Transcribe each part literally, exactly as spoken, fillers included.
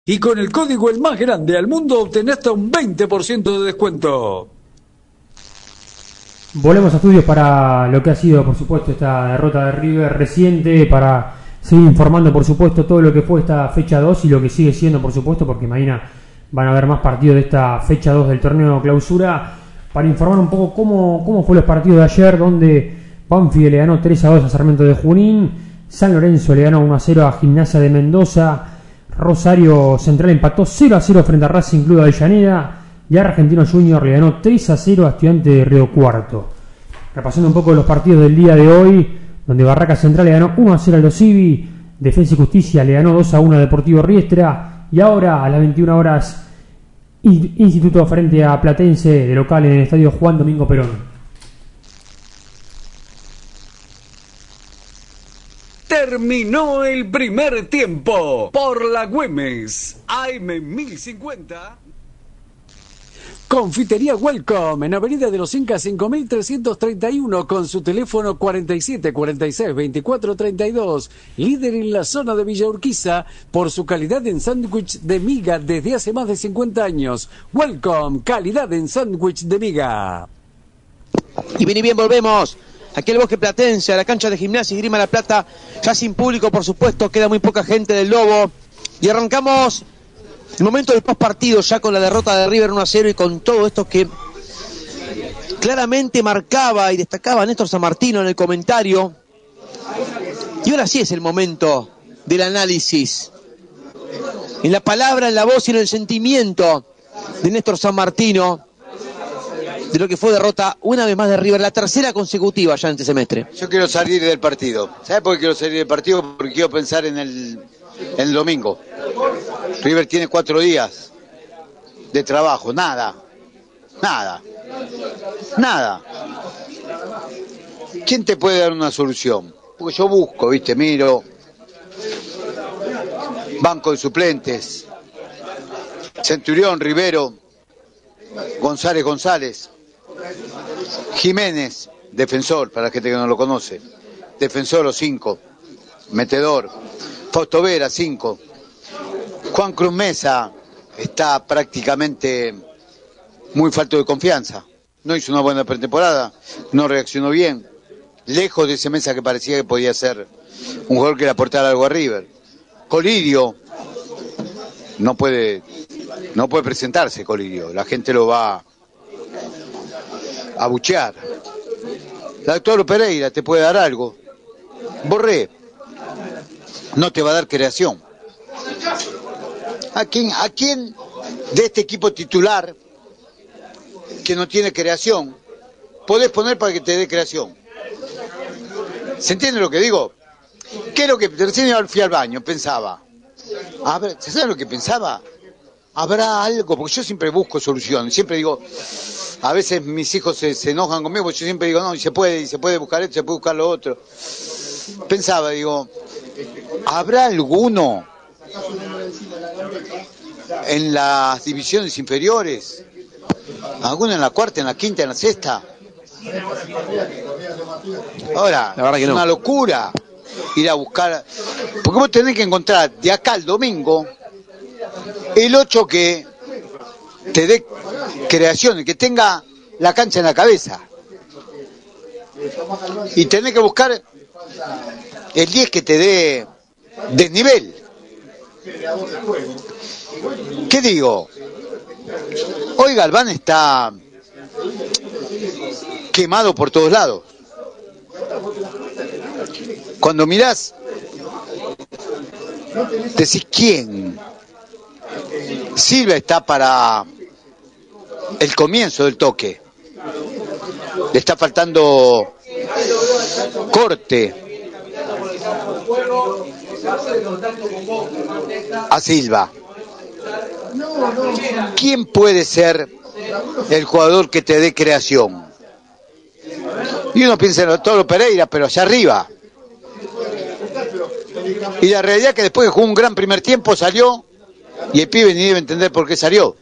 Y con el código El Más Grande al Mundo obtenés hasta un veinte por ciento de descuento. Volvemos a estudios para lo que ha sido, por supuesto, esta derrota de River reciente, para seguir informando, por supuesto, todo lo que fue esta fecha dos y lo que sigue siendo, por supuesto, porque mañana van a haber más partidos de esta fecha dos del torneo clausura, para informar un poco cómo, cómo fue los partidos de ayer, donde Banfield le ganó tres a dos a Sarmiento de Junín, San Lorenzo le ganó uno a cero a Gimnasia de Mendoza, Rosario Central empató cero a cero frente a Racing Club de Avellaneda y Argentino Junior le ganó tres a cero a Estudiantes de Río Cuarto. Repasando un poco los partidos del día de hoy, donde Barraca Central le ganó uno a cero a Los Civi, Defensa y Justicia le ganó dos a uno a Deportivo Riestra y ahora a las veintiuna horas Instituto frente a Platense de local en el estadio Juan Domingo Perón. Terminó el primer tiempo por la Güemes A M mil cincuenta. Confitería Welcome en Avenida de los Incas cinco mil trescientos treinta y uno con su teléfono cuarenta y siete cuarenta y seis veinticuatro treinta y dos, líder en la zona de Villa Urquiza por su calidad en sándwich de miga desde hace más de cincuenta años. Welcome, calidad en sándwich de miga. Y bien y bien, volvemos aquí al Bosque Platense, a la cancha de Gimnasia y Esgrima La Plata, ya sin público, por supuesto, queda muy poca gente del Lobo. Y arrancamos el momento del postpartido, ya con la derrota de River uno a cero y con todo esto que claramente marcaba y destacaba Néstor Sanmartino en el comentario. Y ahora sí es el momento del análisis, en la palabra, en la voz y en el sentimiento de Néstor Sanmartino, de lo que fue derrota una vez más de River, la tercera consecutiva ya en este semestre. Yo quiero salir del partido. ¿Sabes por qué quiero salir del partido? Porque quiero pensar en el, en el domingo. River tiene cuatro días de trabajo, nada, nada, nada. ¿Quién te puede dar una solución? Porque yo busco, viste, miro, banco de suplentes, Centurión, Rivero, González González, Jiménez, defensor, para la gente que no lo conoce, defensor o cinco, metedor, Fausto Vera, cinco, Juan Cruz Mesa está prácticamente muy falto de confianza, no hizo una buena pretemporada, no reaccionó bien, lejos de ese Mesa que parecía que podía ser un jugador que le aportara algo a River. Colidio no puede, no puede presentarse, Colidio, la gente lo va a buchear. Lautaro Pereira te puede dar algo, Borré no te va a dar creación. ¿A quién, a quién de este equipo titular que no tiene creación podés poner para que te dé creación? ¿Se entiende lo que digo? ¿Qué es lo que recién fui al baño? Pensaba, a ver, ¿sabes lo que pensaba? ¿Habrá algo? Porque yo siempre busco soluciones, siempre digo, a veces mis hijos se, se enojan conmigo, porque yo siempre digo, no, y se puede, y se puede buscar esto, se puede buscar lo otro. Pensaba, digo, ¿habrá alguno en las divisiones inferiores? ¿Alguno en la cuarta, en la quinta, en la sexta? Ahora, la verdad que es no. Una locura ir a buscar, porque vos tenés que encontrar de acá al domingo el ocho que te dé creación, que tenga la cancha en la cabeza, y tenés que buscar el diez que te dé desnivel. ¿Qué digo? Hoy Galván está quemado por todos lados. Cuando mirás, decís, ¿quién? Silva está para el comienzo del toque. Le está faltando corte a Silva. ¿Quién puede ser el jugador que te dé creación? Y uno piensa en Lautaro Pereira, pero allá arriba. Y la realidad es que después de jugar un gran primer tiempo salió, y el pibe ni debe entender por qué salió.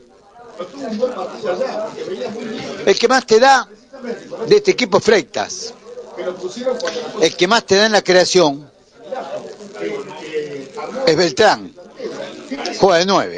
El que más te da de este equipo es Freitas. El que más te da en la creación es Beltrán. Juega de nueve.